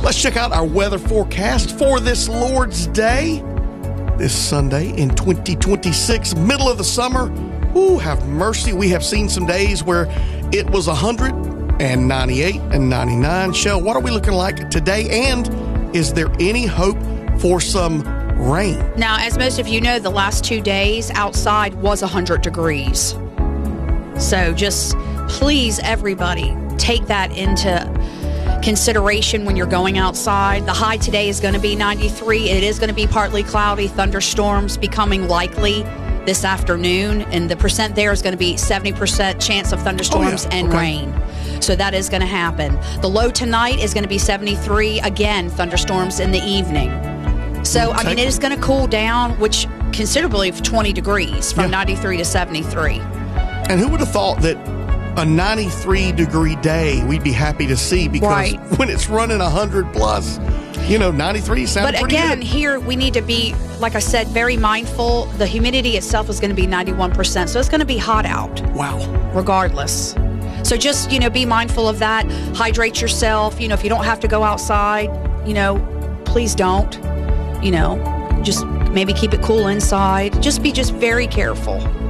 Let's check out our weather forecast for this Lord's Day. This Sunday in 2026, middle of the summer. Ooh, have mercy. We have seen some days where it was 100 and 98 and 99. Shell, what are we looking like today? And is there any hope for some rain? Now, as most of you know, the last 2 days outside was 100 degrees. So just please, everybody, take that into consideration when you're going outside. The high today is going to be 93. It is going to be partly cloudy, thunderstorms becoming likely this afternoon, and the percent there is going to be 70% chance of thunderstorms and rain. So that is going to happen. The low tonight is going to be 73. Again, thunderstorms in the evening. So, I mean, it is going to cool down, which considerably, 20 degrees from 93 to 73. And who would have thought that a 93-degree day we'd be happy to see, because when it's running 100 plus, 93 sounds pretty good. But again, here we need to be, like I said, very mindful. The humidity itself is going to be 91%, so it's going to be hot out. Wow. Regardless. So just, be mindful of that. Hydrate yourself. If you don't have to go outside, please don't. Just maybe keep it cool inside. Just be very careful.